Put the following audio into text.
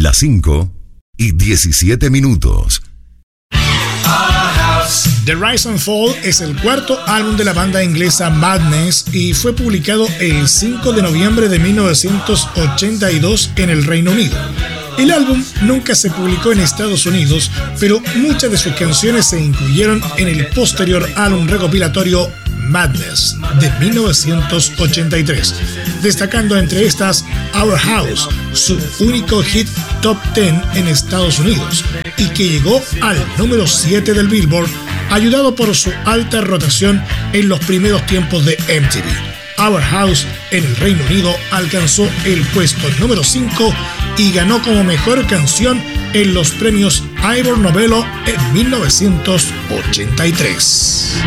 Las 5:17. The Rise and Fall es el cuarto álbum de la banda inglesa Madness y fue publicado el 5 de noviembre de 1982 en el Reino Unido. El álbum nunca se publicó en Estados Unidos, pero muchas de sus canciones se incluyeron en el posterior álbum recopilatorio Madness de 1983, destacando entre estas Our House, su único hit top 10 en Estados Unidos y que llegó al número 7 del Billboard, ayudado por su alta rotación en los primeros tiempos de MTV. Our House en el Reino Unido alcanzó el puesto número 5 y ganó como mejor canción en los premios Ivor Novello en 1983.